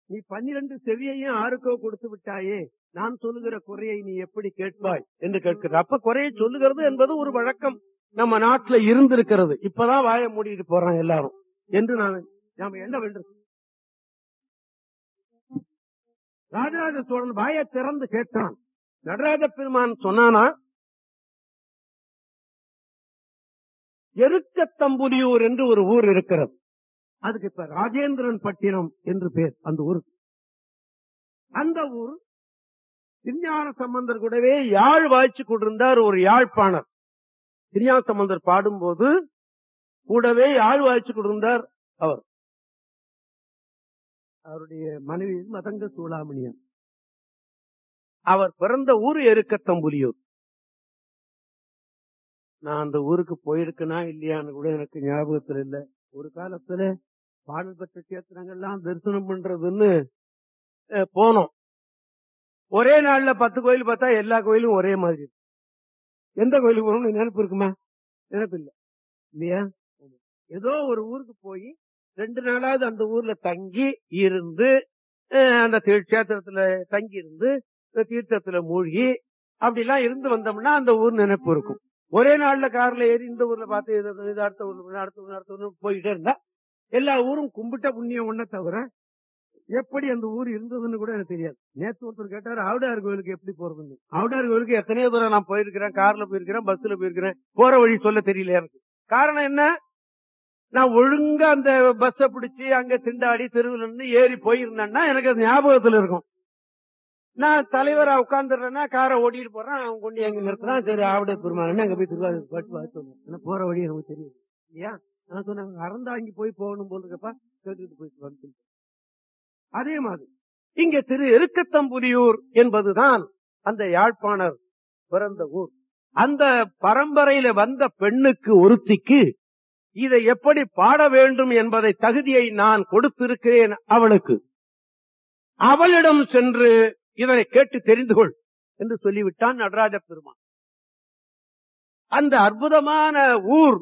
நீ 12 செவியையும் ஆருக்கோ கொடுத்து விட்டாயே, நான் சொல்லுகிற குறையை நீ எப்படி கேட்பாய் என்று கேட்கிறது. அப்ப குறையை சொல்லுகிறது என்பது ஒரு வழக்கம் நம்ம நாட்டுல இருந்திருக்கிறது. இப்பதான் வாயை மூடிட்டு போறான் எல்லாரும் என்று நாம என்ன வேண்டும்? ராஜராஜ சோழன் வாயை திறந்து கேட்டான். நடராஜ பெருமான் சொன்னானா, எருக்கத்தம்புலியூர் என்று ஒரு ஊர் இருக்கிறது. அதுக்கு இப்ப ராஜேந்திரன் பட்டினம் என்று பேர் அந்த ஊருக்கு. அந்த ஊர் திருஞான சம்பந்தர் கூடவே யாழ் வாய்ச்சி கொண்டிருந்தார் ஒரு யாழ்ப்பாணர். திருஞான சம்பந்தர் பாடும்போது கூடவே யாழ் வாய்ச்சி கொண்டிருந்தார் அவர். அவருடைய மனைவி மதங்க சூளாமணியன். அவர் பிறந்த ஊர் எருக்கத்தம்புலியூர். நான் அந்த ஊருக்கு போயிருக்கனா இல்லையான்னு கூட எனக்கு ஞாபகத்தில் இல்லை. ஒரு காலத்துல பாடல் பெற்ற கேத்திரங்கள்லாம் தரிசனம் பண்றதுன்னு போனோம். ஒரே நாள்ல 10 கோயில் பார்த்தா எல்லா கோயிலும் ஒரே மாதிரி. எந்த கோயிலுக்கு போகணும்னு நினைப்பு இருக்குமா? நினைப்பு இல்லை இல்லையா? ஏதோ ஒரு ஊருக்கு போய் 2 நாளாவது அந்த ஊர்ல தங்கி இருந்து, அந்த கஷேத்திரத்துல தங்கி இருந்து தீர்த்தத்துல மூழ்கி அப்படிலாம் இருந்து வந்தோம்னா அந்த ஊர் நினைப்பு இருக்கும். ஒரே நாள்ல கார்ல ஏறி இந்த ஊர்ல பார்த்து அடுத்த ஊர்ல போயிட்டே இருந்தா எல்லா ஊரும் கும்பிட்ட புண்ணியம் ஒண்ண தவிர எப்படி அந்த ஊர் இருந்ததுன்னு கூட எனக்கு தெரியாது. நேற்று ஒருத்தர் கேட்டாரு ஆவுடையார் கோயிலுக்கு எப்படி போறதுன்னு. ஆவுடையார் கோயிலுக்கு எத்தனையோ தூரம் நான் போயிருக்கிறேன், கார்ல போயிருக்கிறேன், பஸ்ல போயிருக்கிறேன், போற வழி சொல்ல தெரியல எனக்கு. காரணம் என்ன? நான் ஒழுங்கா அந்த பஸ்ஸ பிடிச்சி அங்க திண்டாடி தெருவில் ஏறி போயிருந்தேன்னா எனக்கு அது ஞாபகத்துல இருக்கும். நான் தலைவரா உட்கார்ந்துடுறேன்னா காரை ஓட்டிட்டு போறேன், அவன் கொண்டு எங்க நிறுத்துறான். சரி ஆவுடைய பெருமாள் அங்க போய் திருவாரூர் பாட்டு சொன்னேன். போற வழி எனக்கு தெரியும் இல்லையா? நான் சொன்னேன் அறந்தாங்கி போய் போகணும் போல இருக்கப்பா, கேட்டுட்டு போயிட்டு வந்து. அதே மாதிரி இங்க திரு எருக்கத்தம்புலியூர் என்பதுதான் அந்த யாழ்ப்பாணர் பிறந்த ஊர். அந்த பரம்பரையில வந்த பெண்ணுக்கு ஒருத்திக்கு இதை எப்படி பாட வேண்டும் என்பதை தகுதியை நான் கொடுத்திருக்கிறேன் அவளுக்கு. அவளிடம் சென்று இதனை கேட்டு தெரிந்து கொள் என்று சொல்லிவிட்டான் நடராஜ பெருமான். அந்த அற்புதமான ஊர்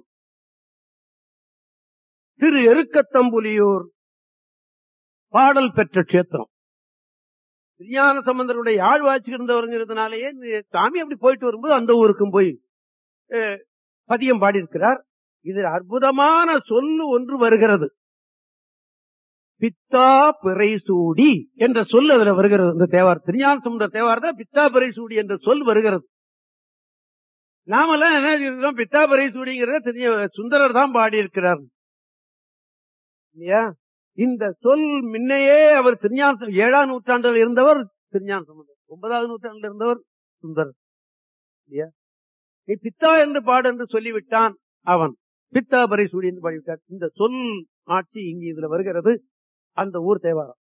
திரு எருக்கத்தம்புலியூர் பாடல் பெற்ற கஷேத்திரம். திருஞான சம்பந்தருடைய யாழ் வாய்ச்சி இருந்தவருங்கிறதுனாலேயே சாமி அப்படி போயிட்டு வரும்போது அந்த ஊருக்கும் போய் பதியம் பாடியிருக்கிறார். இதில் அற்புதமான சொல்லு ஒன்று வருகிறது. பித்தா பிறை சூடி என்ற சொல் அதுல வருகிறது. இந்த தேவார் திருஞான சம்பந்தர் தேவார் தான் பித்தா பிறை சூடி என்ற சொல் வருகிறது. நாமெல்லாம் என்ன சொல்றோம்? பித்தா பிறை சூடிங்கிறத சுந்தரர் தான் பாடியிருக்கிறார் இல்லையா? இந்த சொல் முன்னையே அவர் திருஞான 7ஆம் நூற்றாண்டில் இருந்தவர் திருஞான சம்பந்தர், 9ஆவது நூற்றாண்டில் இருந்தவர் சுந்தரர் இல்லையா? நீ பித்தா என்று பாடு என்று சொல்லிவிட்டான் அவன். பித்தா பரை சூடி என்று பாடிவிட்டார். இந்த சொல் ஆட்சி இங்கு இதுல வருகிறது. அந்த ஊர் தேவாரம்.